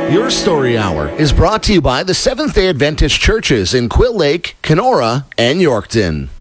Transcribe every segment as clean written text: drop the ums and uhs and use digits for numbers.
Your Story Hour is brought to you by the Seventh-day Adventist churches in Quill Lake, Kenora, and Yorkton.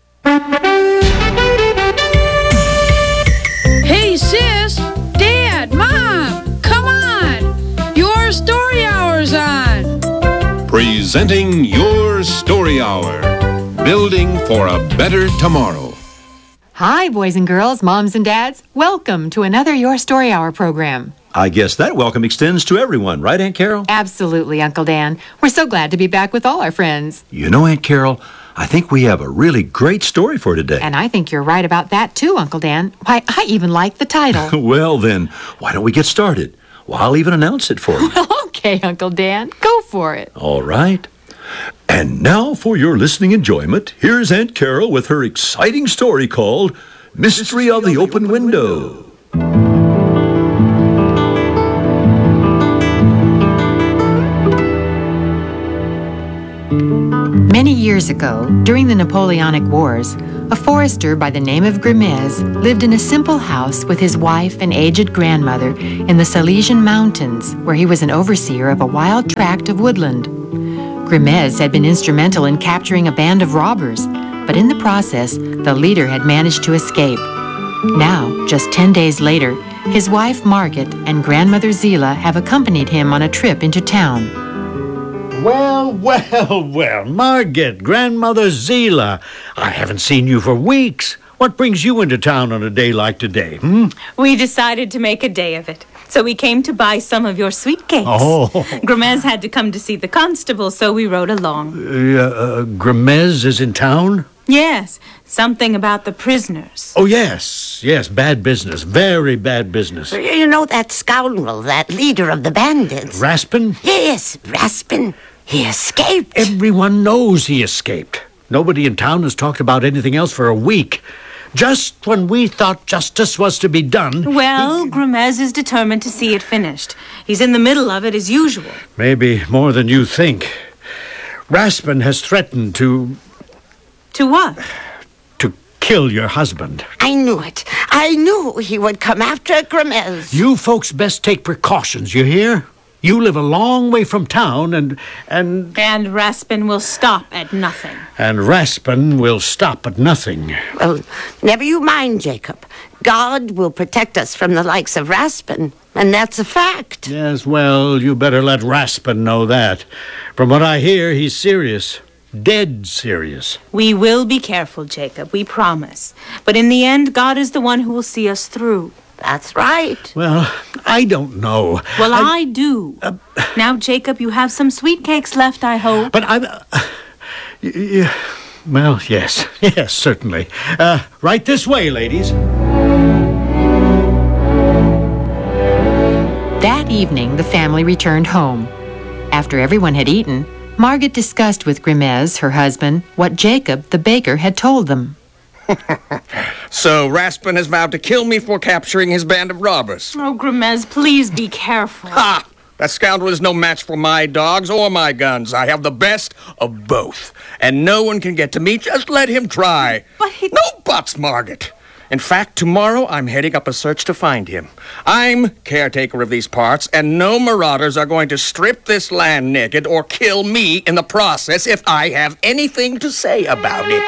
Hey, sis, Dad, Mom, come on. Your Story Hour's on. Presenting Your Story Hour. Building for a better tomorrow. Hi, boys and girls, moms and dads. Welcome to another Your Story Hour program. I guess that welcome extends to everyone, right, Aunt Carol? Absolutely, Uncle Dan. We're so glad to be back with all our friends. You know, Aunt Carol, I think we have a really great story for today. And I think you're right about that too, Uncle Dan. Why, I even like the title. Well, then, why don't we get started? Well, I'll even announce it for you. Okay, Uncle Dan. Go for it. All right. And now, for your listening enjoyment, here's Aunt Carol with her exciting story called Mystery of the Open Window. Many years ago, during the Napoleonic Wars, a forester by the name of Grimez lived in a simple house with his wife and aged grandmother in the Silesian mountains, where he was an overseer of a wild tract of woodland. Grimez had been instrumental in capturing a band of robbers, but in the process, the leader had managed to escape. Now, just 10 days later, his wife Margit and grandmother Zila have accompanied him on a trip into town. Well, Margit, Grandmother Zila. I haven't seen you for weeks. What brings you into town on a day like today, We decided to make a day of it. So we came to buy some of your sweet cakes. Oh. Grimez had to come to see the constable, so we rode along. Grimez is in town? Yes, something about the prisoners. Oh, yes, bad business, very bad business. You know that scoundrel, that leader of the bandits? Raspin? Yes, Raspin. He escaped. Everyone knows he escaped. Nobody in town has talked about anything else for a week. Just when we thought justice was to be done... Well, Grimez is determined to see it finished. He's in the middle of it as usual. Maybe more than you think. Raspin has threatened to... To what? To kill your husband. I knew it. I knew he would come after Grimez. You folks best take precautions, you hear? You live a long way from town, and... And Raspin will stop at nothing. And Raspin will stop at nothing. Well, never you mind, Jacob. God will protect us from the likes of Raspin, and that's a fact. Yes, well, you better let Raspin know that. From what I hear, he's serious. Dead serious. We will be careful, Jacob, we promise. But in the end, God is the one who will see us through. That's right. Well, I don't know. Well, I do. Now, Jacob, you have some sweet cakes left, I hope. But I'm... well, yes, certainly. Right this way, ladies. That evening, the family returned home. After everyone had eaten, Margit discussed with Grimez, her husband, what Jacob, the baker, had told them. So Raspin has vowed to kill me for capturing his band of robbers. Oh, Grimez, please be careful. Ha! That scoundrel is no match for my dogs or my guns. I have the best of both. And no one can get to me. Just let him try. But he... No buts, Margit. In fact, tomorrow I'm heading up a search to find him. I'm caretaker of these parts, and no marauders are going to strip this land naked or kill me in the process if I have anything to say about it.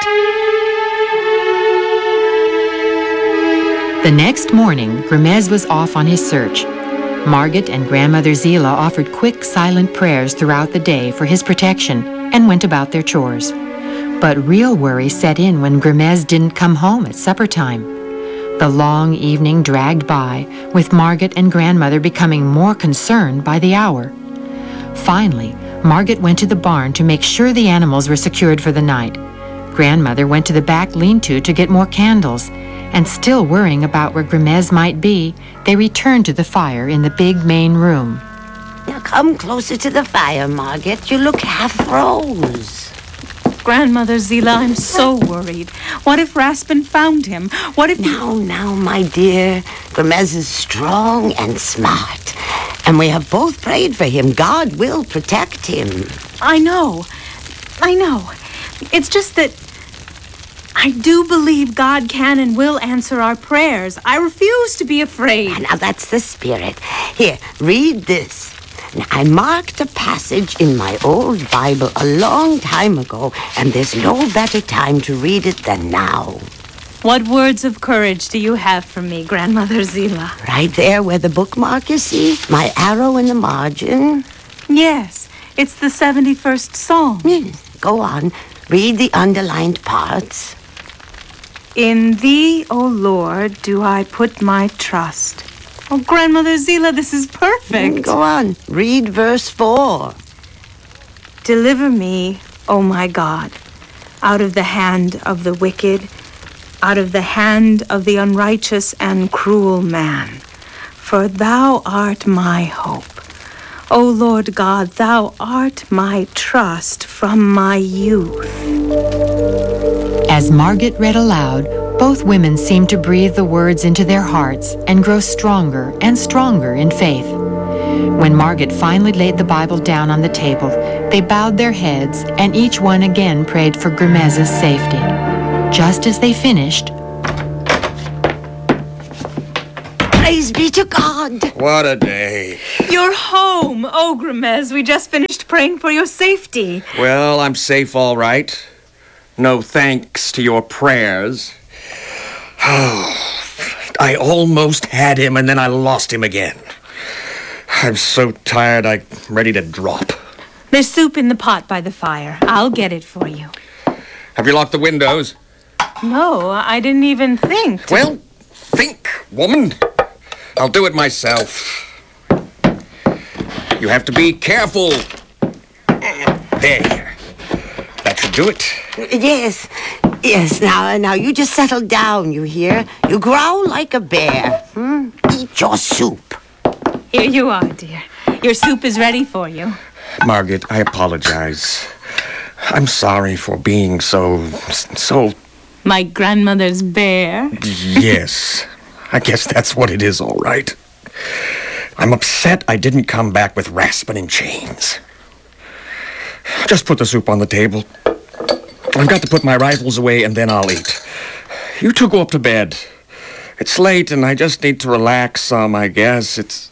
The next morning, Grimez was off on his search. Margit and Grandmother Zila offered quick, silent prayers throughout the day for his protection and went about their chores. But real worry set in when Grimez didn't come home at supper time. The long evening dragged by, with Margit and Grandmother becoming more concerned by the hour. Finally, Margit went to the barn to make sure the animals were secured for the night. Grandmother went to the back lean-to get more candles, and still worrying about where Grimez might be, they returned to the fire in the big main room. Now come closer to the fire, Margit. You look half froze. Grandmother Zila, I'm so worried. What if Raspin found him? What if... Now, my dear. Grimez is strong and smart. And we have both prayed for him. God will protect him. I know. It's just that I do believe God can and will answer our prayers. I refuse to be afraid. Now, that's the spirit. Here, read this. Now, I marked a passage in my old Bible a long time ago, and there's no better time to read it than now. What words of courage do you have for me, Grandmother Zila? Right there where the bookmark is, see? My arrow in the margin. Yes, it's the 71st Psalm. Go on. Read the underlined parts. In thee, O Lord, do I put my trust. Oh, Grandmother Zila, this is perfect. Go on. Read verse 4. Deliver me, O my God, out of the hand of the wicked, out of the hand of the unrighteous and cruel man. For thou art my hope. O Lord God, thou art my trust from my youth. As Margaret read aloud, both women seemed to breathe the words into their hearts and grow stronger and stronger in faith. When Margaret finally laid the Bible down on the table, they bowed their heads and each one again prayed for Grimez's safety. Just as they finished, Praise be to God. What a day. You're home, oh Grimez. We just finished praying for your safety. Well, I'm safe all right. No thanks to your prayers. I almost had him and then I lost him again. I'm so tired I'm ready to drop. There's soup in the pot by the fire. I'll get it for you. Have you locked the windows? No, I didn't even think. Well, think, woman. I'll do it myself. You have to be careful. There. That should do it. Yes. Now you just settle down, you hear? You growl like a bear. Eat your soup. Here you are, dear. Your soup is ready for you. Margaret, I apologize. I'm sorry for being so... My grandmother's bear. Yes. I guess that's what it is, all right. I'm upset I didn't come back with Raspin in chains. Just put the soup on the table. I've got to put my rifles away and then I'll eat. You two go up to bed. It's late and I just need to relax some, I guess. It's...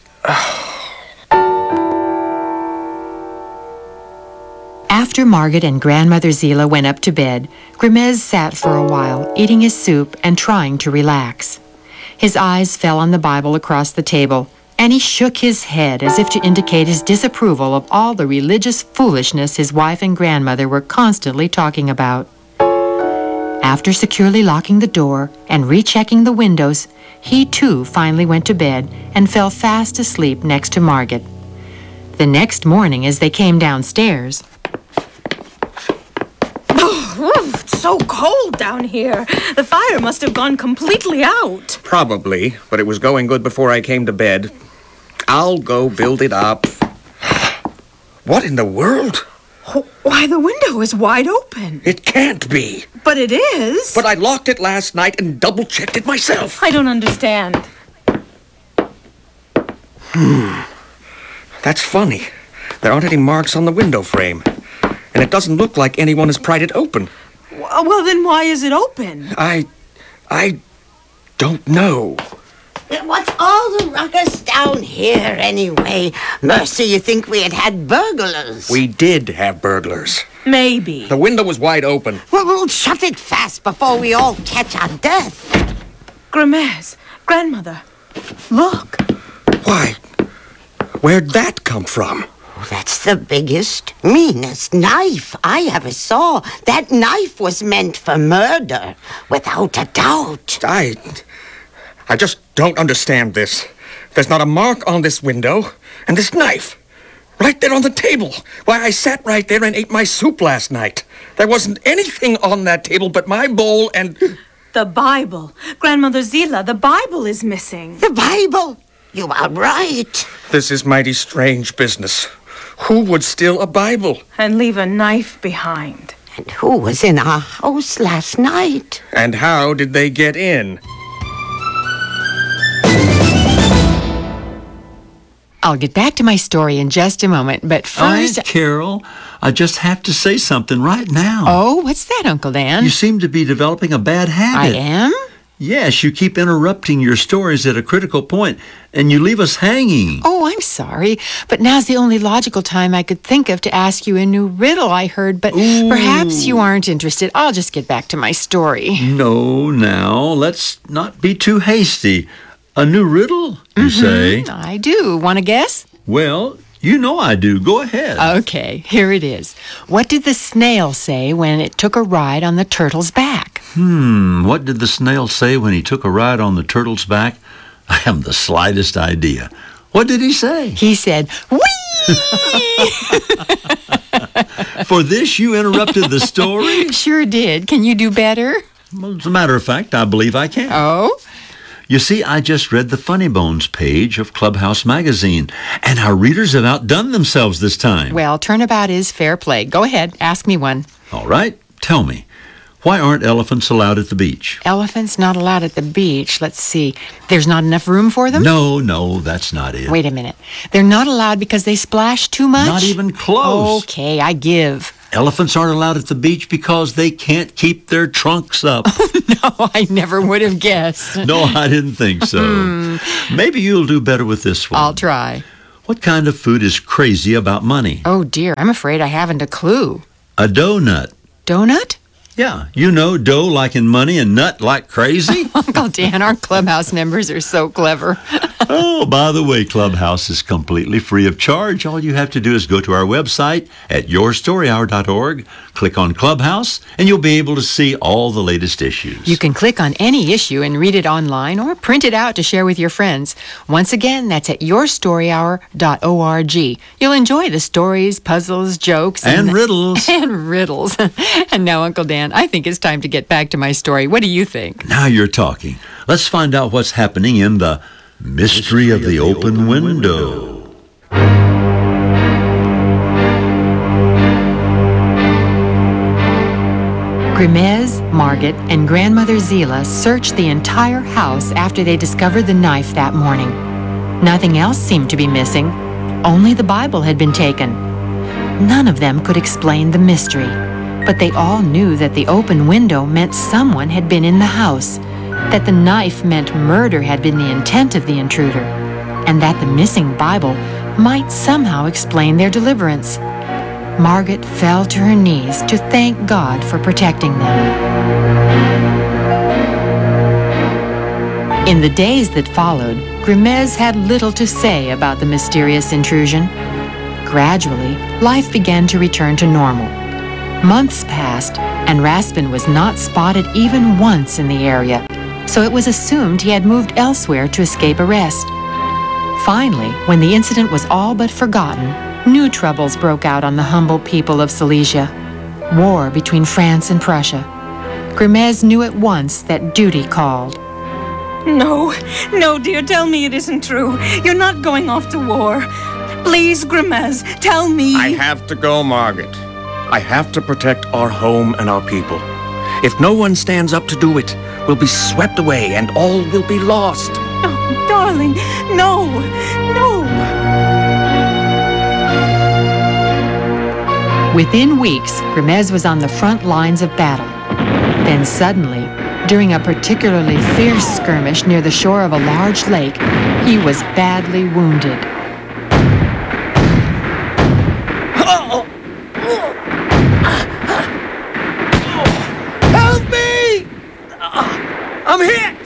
After Margaret and Grandmother Zila went up to bed, Grimez sat for a while, eating his soup and trying to relax. His eyes fell on the Bible across the table, and he shook his head as if to indicate his disapproval of all the religious foolishness his wife and grandmother were constantly talking about. After securely locking the door and rechecking the windows, he too finally went to bed and fell fast asleep next to Margaret. The next morning, as they came downstairs... It's so cold down here. The fire must have gone completely out. Probably, but it was going good before I came to bed. I'll go build it up. What in the world? Why, the window is wide open. It can't be. But it is. But I locked it last night and double-checked it myself. I don't understand. That's funny. There aren't any marks on the window frame. And it doesn't look like anyone has pried it open. Well, then why is it open? I don't know. What's all the ruckus down here, anyway? Mercy, you think we had burglars? We did have burglars. Maybe. The window was wide open. Well, we'll shut it fast before we all catch our death. Grimez, grandmother, look. Why? Where'd that come from? That's the biggest, meanest knife I ever saw. That knife was meant for murder, without a doubt. I just don't understand this. There's not a mark on this window, and this knife, right there on the table. Why, I sat right there and ate my soup last night. There wasn't anything on that table but my bowl and... The Bible. Grandmother Zila, the Bible is missing. The Bible? You are right. This is mighty strange business. Who would steal a Bible? And leave a knife behind. And who was in our house last night? And how did they get in? I'll get back to my story in just a moment, but first... Aunt Carol, I just have to say something right now. Oh, what's that, Uncle Dan? You seem to be developing a bad habit. I am? Yes, you keep interrupting your stories at a critical point, and you leave us hanging. Oh, I'm sorry, but now's the only logical time I could think of to ask you a new riddle I heard, but perhaps you aren't interested. I'll just get back to my story. No, now, let's not be too hasty. A new riddle, you say? I do. Want to guess? Well, you know I do. Go ahead. Okay, here it is. What did the snail say when it took a ride on the turtle's back? What did the snail say when he took a ride on the turtle's back? I haven't the slightest idea. What did he say? He said, "Whee!" For this, you interrupted the story? Sure did. Can you do better? Well, as a matter of fact, I believe I can. Oh? You see, I just read the Funny Bones page of Clubhouse magazine, and our readers have outdone themselves this time. Well, turnabout is fair play. Go ahead, ask me one. All right, tell me, why aren't elephants allowed at the beach? Elephants not allowed at the beach. Let's see. There's not enough room for them? No, that's not it. Wait a minute. They're not allowed because they splash too much? Not even close. Okay, I give. Elephants aren't allowed at the beach because they can't keep their trunks up. No, I never would have guessed. No, I didn't think so. Maybe you'll do better with this one. I'll try. What kind of food is crazy about money? Oh, dear. I'm afraid I haven't a clue. A donut. Donut? Yeah, you know, dough like in money and nut like crazy. Uncle Dan, our Clubhouse members are so clever. Oh, by the way, Clubhouse is completely free of charge. All you have to do is go to our website at yourstoryhour.org, click on Clubhouse, and you'll be able to see all the latest issues. You can click on any issue and read it online or print it out to share with your friends. Once again, that's at yourstoryhour.org. You'll enjoy the stories, puzzles, jokes, and riddles. And riddles. And now, Uncle Dan, I think it's time to get back to my story. What do you think? Now you're talking. Let's find out what's happening in the Mystery of the Open Window. Grimez, Margit, and Grandmother Zila searched the entire house after they discovered the knife that morning. Nothing else seemed to be missing. Only the Bible had been taken. None of them could explain the mystery, but they all knew that the open window meant someone had been in the house, that the knife meant murder had been the intent of the intruder, and that the missing Bible might somehow explain their deliverance. Margit fell to her knees to thank God for protecting them. In the days that followed, Grimez had little to say about the mysterious intrusion. Gradually, life began to return to normal. Months passed, and Raspin was not spotted even once in the area, so it was assumed he had moved elsewhere to escape arrest. Finally, when the incident was all but forgotten, new troubles broke out on the humble people of Silesia. War between France and Prussia. Grimez knew at once that duty called. No, dear, tell me it isn't true. You're not going off to war. Please, Grimez, tell me. I have to go, Margit. I have to protect our home and our people. If no one stands up to do it, we'll be swept away and all will be lost. Oh, darling, no. Within weeks, Grimez was on the front lines of battle. Then suddenly, during a particularly fierce skirmish near the shore of a large lake, he was badly wounded. Help me! I'm hit!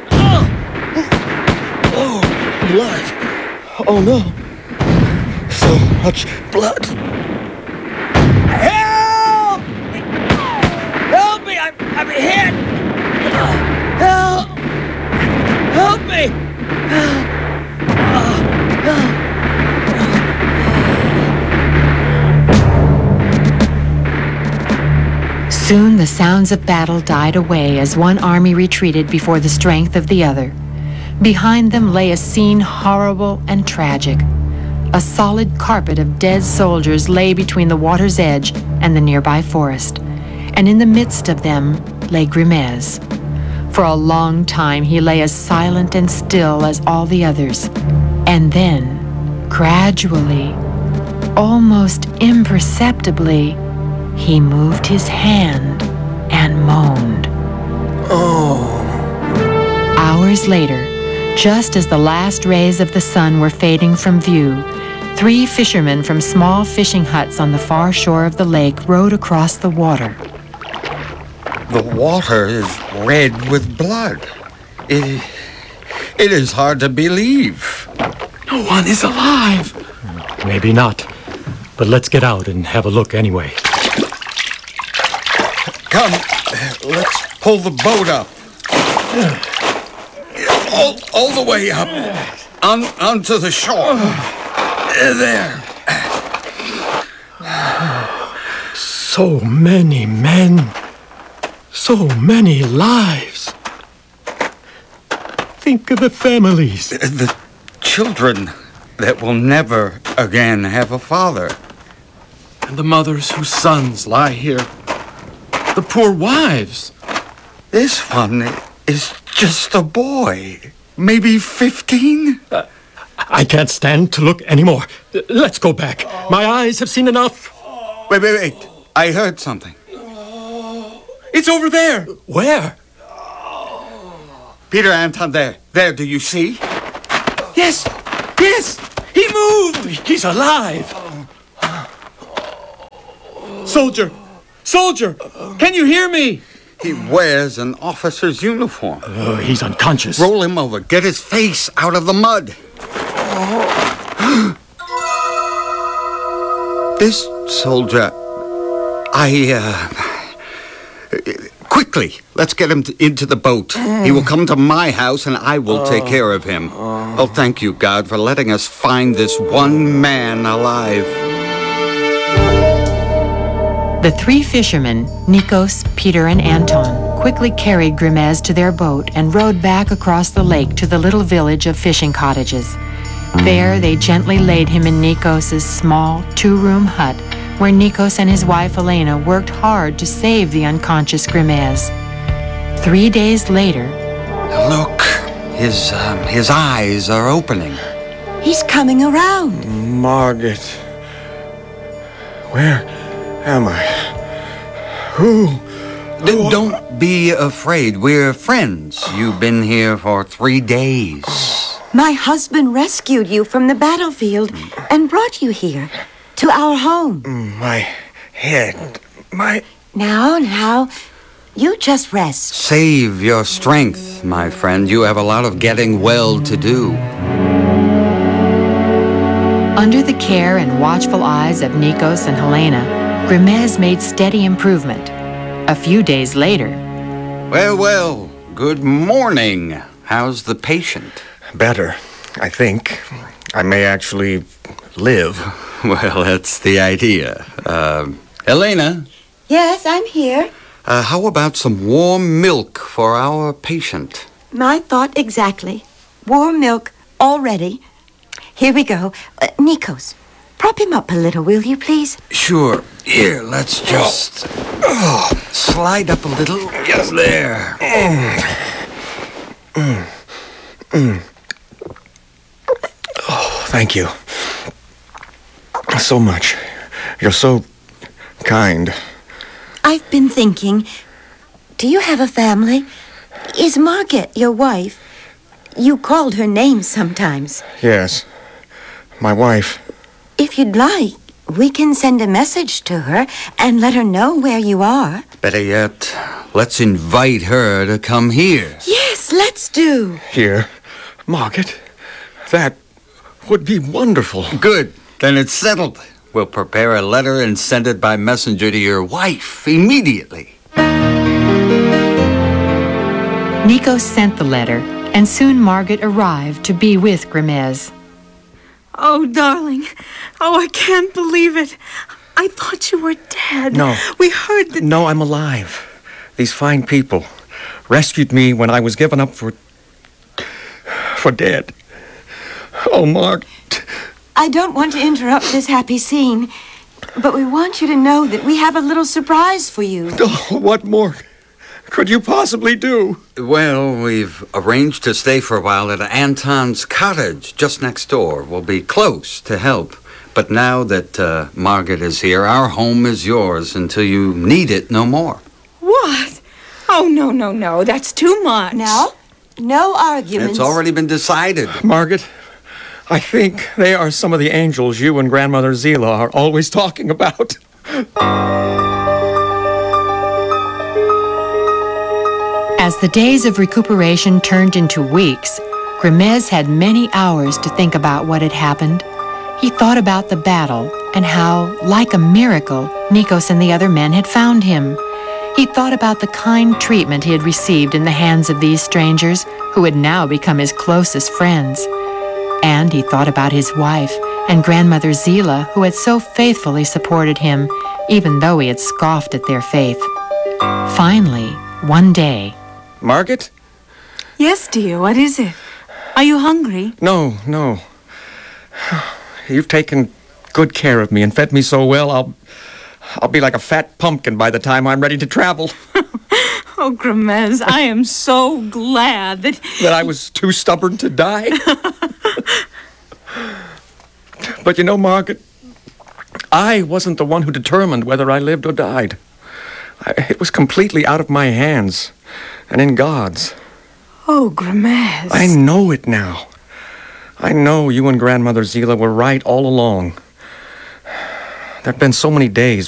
Oh, blood. Oh, no. So much blood. Help! Help me! I'm hit! Help! Help me! Soon the sounds of battle died away as one army retreated before the strength of the other. Behind them lay a scene horrible and tragic. A solid carpet of dead soldiers lay between the water's edge and the nearby forest, and in the midst of them lay Grimez. For a long time he lay as silent and still as all the others, and then, gradually, almost imperceptibly, he moved his hand and moaned. Oh. Hours later, just as the last rays of the sun were fading from view, 3 fishermen from small fishing huts on the far shore of the lake rowed across the water. The water is red with blood. It is hard to believe. No one is alive. Maybe not, but let's get out and have a look anyway. Come, let's pull the boat up. All the way up. Onto the shore. There. So many men. So many lives. Think of the families. The children that will never again have a father. And the mothers whose sons lie here. The poor wives. This one is just a boy. Maybe 15? I can't stand to look anymore. Let's go back. My eyes have seen enough. Wait. I heard something. It's over there. Where? Peter, Anton, there, do you see? Yes, he moved. He's alive. Soldier, can you hear me? He wears an officer's uniform. He's unconscious. Roll him over. Get his face out of the mud. This soldier, quickly, let's get him into the boat. He will come to my house and I will take care of him. Oh, thank you, God, for letting us find this one man alive. The 3 fishermen, Nikos, Peter, and Anton, quickly carried Grimez to their boat and rowed back across the lake to the little village of fishing cottages. There, they gently laid him in Nikos' small 2-room hut, where Nikos and his wife Elena worked hard to save the unconscious Grimez. 3 days later... Look, his eyes are opening. He's coming around. Margaret, where am I? Who? Don't be afraid. We're friends. You've been here for 3 days. My husband rescued you from the battlefield and brought you here, to our home. My head, Now, you just rest. Save your strength, my friend. You have a lot of getting well to do. Under the care and watchful eyes of Nikos and Helena, Grimez made steady improvement. A few days later... Well, good morning. How's the patient? Better, I think. I may actually live. Well, that's the idea. Helena? Yes, I'm here. How about some warm milk for our patient? My thought exactly. Warm milk already. Here we go. Nikos, prop him up a little, will you, please? Sure. Here, let's just slide up a little. Yes, there. Oh, thank you. So much. You're so kind. I've been thinking, do you have a family? Is Margaret your wife? You called her name sometimes. Yes, my wife. If you'd like, we can send a message to her and let her know where you are. Better yet, let's invite her to come here. Yes, let's do. Here? Margaret? That would be wonderful. Good. Then it's settled. We'll prepare a letter and send it by messenger to your wife immediately. Nikos sent the letter, and soon Margaret arrived to be with Grimez. Oh, darling. Oh, I can't believe it. I thought you were dead. No. We heard that... No, I'm alive. These fine people rescued me when I was given up for dead. Oh, Mark. I don't want to interrupt this happy scene, but we want you to know that we have a little surprise for you. Oh, what more could you possibly do? Well, we've arranged to stay for a while at Anton's cottage just next door. We'll be close to help. But now that Margaret is here, our home is yours until you need it no more. What? Oh, no. That's too much. Now, No arguments. It's already been decided. Margaret, I think they are some of the angels you and Grandmother Zila are always talking about. As the days of recuperation turned into weeks, Grimez had many hours to think about what had happened. He thought about the battle and how, like a miracle, Nikos and the other men had found him. He thought about the kind treatment he had received in the hands of these strangers, who had now become his closest friends. And he thought about his wife and Grandmother Zila, who had so faithfully supported him, even though he had scoffed at their faith. Finally, one day... Margaret? Yes, dear, what is it? Are you hungry? No. You've taken good care of me and fed me so well, I'll be like a fat pumpkin by the time I'm ready to travel. Oh, Grimez, I am so glad that I was too stubborn to die. But you know, Margaret, I wasn't the one who determined whether I lived or died. It was completely out of my hands and in God's. Oh, Grimez. I know it now. I know you and Grandmother Zila were right all along. There have been so many days